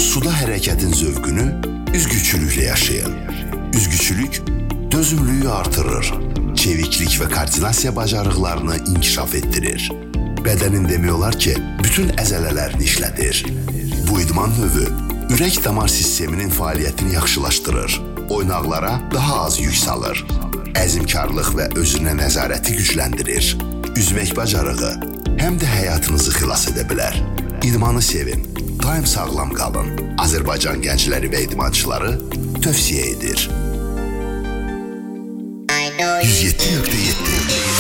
Suda hərəkətin zövqünü üzgüçülüklə yaşayın. Üzgüçülük dözümlüyü artırır, çeviklik və koordinasiya bacarıqlarını inkişaf etdirir. Bədənin demək olar ki, bütün əzələlərini işlədir. Bu idman növü ürək damar sisteminin fəaliyyətini yaxşılaşdırır, oynaqlara daha az yük salır, əzmkarlıq və özünə nəzarəti gücləndirir. Üzmək bacarığı həm də həyatınızı xilas edə bilər. İdmanı sevin, daim sağlam qalın. Azərbaycan gəncləri və idmançıları tövsiyə edir. 107.7